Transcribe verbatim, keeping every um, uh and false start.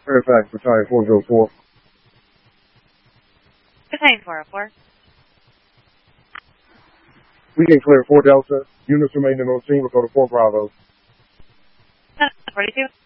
Fairfax, Battalion four oh four. Battalion four oh four. We can clear four Delta. Units remaining on scene. We'll go to four Bravo. forty-two.